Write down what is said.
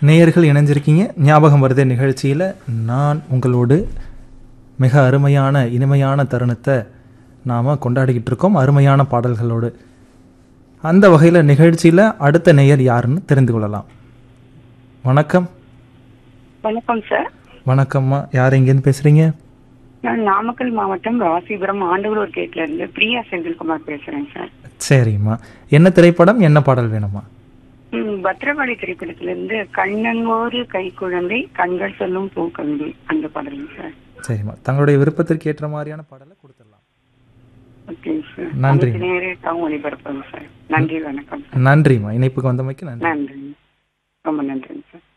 நேயர்கள் இணைஞ்சிருக்கீங்க. ஞாபகம் வருதே நிகழ்ச்சியில் நான் உங்களோடு மிக அருமையான இனிமையான தருணத்தை நாம் கொண்டாடிக்கிட்டு இருக்கோம், அருமையான பாடல்களோடு. அந்த வகையில் நிகழ்ச்சியில் அடுத்த நேயர் யாருன்னு தெரிந்து கொள்ளலாம். வணக்கம். வணக்கம் சார். வணக்கம்மா, யார் எங்கேருந்து பேசுகிறீங்க? நான் நாமக்கல் மாவட்டம் ராசிபுரம் ஆண்டவரூர் கேட்ல இருந்து பிரியா செந்தில்குமார் பேசுறேன் சார். சரிம்மா, என்ன திரைப்படம், என்ன பாடல் வேணுமா? பத்ரகாளி திரைப்படத்திலிருந்து கண்ணங்கோரு கை குழந்தை கண்கள் சொல்லும் பூக்கவிதை அந்த பாடல் சார். சரிம்மா, தங்களுடைய விருப்பத்திற்கு ஏற்ற மாதிரியான பாடலை கொடுத்துடலாம். Okay sir. நன்றி. நேரடியாக ஒளிபரப்புங்க சார். நன்றி, வணக்கம். நன்றிம்மா, இணைப்புக்கு வந்தமைக்கு நன்றி. நன்றி, ரொம்ப நன்றிங்க சார்.